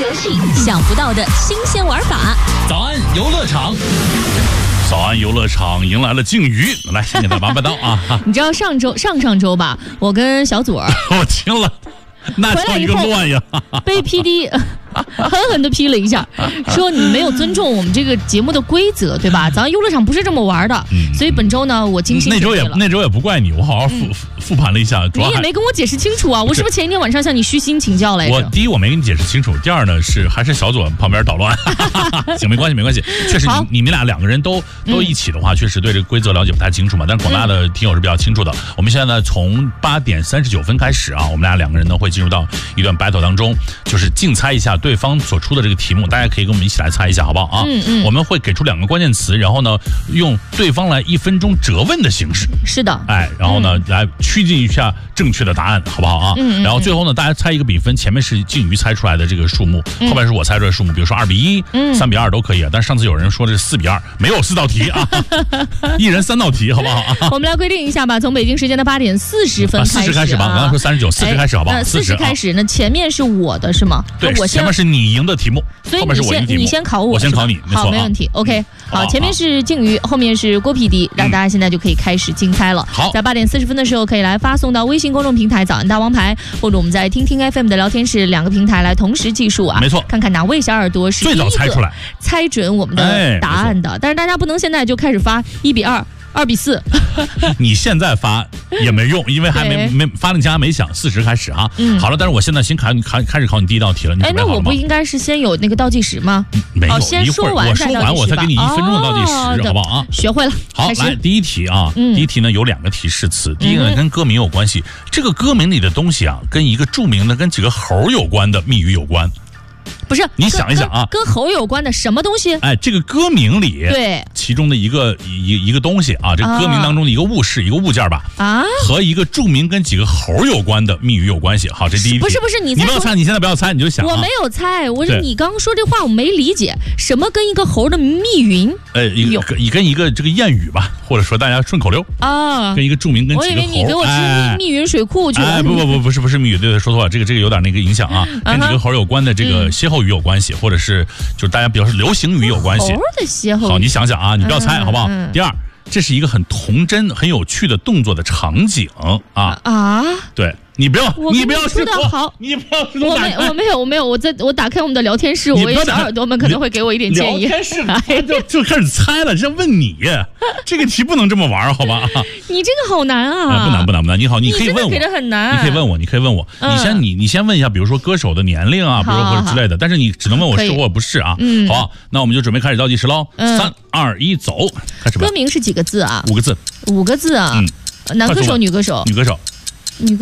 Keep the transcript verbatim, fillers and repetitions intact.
游戏，想不到的新鲜玩法。 早安游乐场。早安游乐场迎来了鲸鱼，来先给他玩把刀啊！ 你知道上周上上周吧，我跟小左儿我听了，那叫一个乱呀！ 被 P D 狠狠地批了一下，说你没有尊重我们这个节目的规则，对吧？早安游乐场不是这么玩的，嗯、所以本周呢，我精心那周也那周也不怪你，我好好复、嗯、复盘了一下，主要你也没跟我解释清楚啊！我是不是前一天晚上向你虚心请教来着？ 我第一我没跟你解释清楚，第二呢是还是小左旁边捣乱。行，没关系没关系，确实你你们俩两个人都都一起的话，嗯、确实对这个规则了解不太清楚嘛。但是广大的听友是比较清楚的。嗯、我们现在呢从八点三十九分开始啊，我们俩两个人呢会进入到一段 battle 当中，就是竞猜一下对方所出的这个题目，大家可以跟我们一起来猜一下，好不好啊？嗯嗯。我们会给出两个关键词，然后呢用对方来一分钟折问的形式。 是的。 哎，然后呢、嗯、来趋近一下正确的答案，好不好啊？嗯, 嗯。然后最后呢，大家猜一个比分，前面是鲸鱼猜出来的这个数目，嗯、后面是我猜出来的数目，比如说二比一、嗯、三比二都可以啊。但是上次有人说这是四比二，没有四道题啊，一人三道题，好不好啊？ 我们来规定一下吧，从北京时间的八点四十分开始， 四十开始吧。刚刚说三十九，四十开始好不好？ 四十开始，那前面是我的是吗？ 对， 我前面是你赢的题目， 所以后面是我赢题目。 你先考我， 我先考你，没错， 好，没问题。OK， 好，前面是鲸鱼，后面是郭 P D， 让大家现在就可以开始竞猜了。 好， 在八点四十分的时候，可以来发送到微信公众平台“早安大王牌”，或者我们在听听 F M 的聊天室两个平台来同时计数啊。 没错， 看看哪位小耳朵是最早猜出来、 猜准我们的答案的。但是大家不能现在就开始发一比二。二比四， 你现在发也没用，因为还没没发令枪还没响，四十开始哈、啊。嗯，好了，但是我现在先考你开开始考你第一道题了，你准备好了吗？ 哎，那我不应该是先有那个倒计时吗？ 没有， 哦、先说完我说完我再给你一分钟的倒计时， 哦、 好不好啊？ 学会了。 好，来第一题啊，嗯、第一题呢有两个提示词，第一个呢跟歌名有关系，嗯、这个歌名里的东西啊，跟一个著名的跟几个猴有关的谜语有关。 不是， 你想一想啊， 跟猴有关的什么东西？ 哎，这个歌名里， 对， 其中的一个一一个东西啊，这个歌名当中的一个物事，一个物件吧，啊，和一个著名跟几个猴有关的谜语有关系。好，这第一题。 不是不是，你你不要猜，你现在不要猜，你就想、啊。 我没有猜，我是你刚刚说这话我没理解，什么跟一个猴的密云？ 呃，一个跟一个这个谚语吧，或者说大家顺口溜啊，跟一个著名跟几个猴。 我以为你给我吃密云水库去了。 哎，不不不，不是不是密语，对对，说错了，这个这个有点那个影响啊，跟几个猴有关的这个歇后语有关系，或者。是，就是大家比较是流行语有关系。 猴的歇后语。 好，你想想啊，你不要猜，嗯、好不好？嗯、第二，这是一个很童真、很有趣的动作的场景啊啊！对。你不要，你不要说的好， 你不要说我没，我没有，我没有，我在我打开我们的聊天室，我小耳朵们可能会给我一点建议。 聊天室就就开始猜了，这问你，这个题不能这么玩，好吧？ 你这个好难啊！ 不难不难不难，你好，你可以问我， 给的很难， 你可以问我，你可以问我，你先你你先问一下，比如说歌手的年龄啊，比如或者之类的，但是你只能问我是或不是啊。嗯，好，那我们就准备开始倒计时喽，三二一，走，开始吧。 歌名是几个字啊？ 五个字。 五个字啊。嗯。男歌手、女歌手、 女歌手，